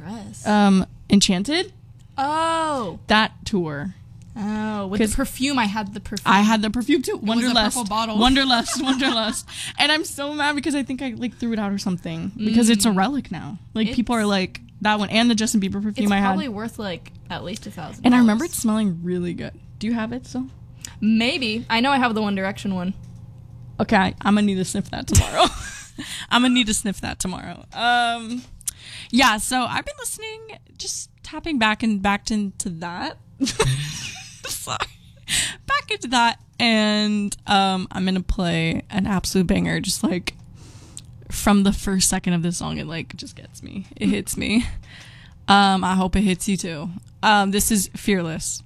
dress? Enchanted. Oh. That tour. Oh, with the perfume, I had the perfume. I had the perfume too. Wanderlust. It was a purple bottle. Wanderlust. And I'm so mad because I think I like threw it out or something because it's a relic now. Like people are like that one and the Justin Bieber perfume I had. It's probably worth like at least $1,000. And I remember it smelling really good. Do you have it still? Maybe. I know I have the One Direction one. Okay, I'm gonna need to sniff that tomorrow. Yeah, so I've been listening, just tapping back into that. Sorry. Back into that, and I'm gonna play an absolute banger, just like from the first second of this song. It like just gets me. It hits me. I hope it hits you too. This is Fearless.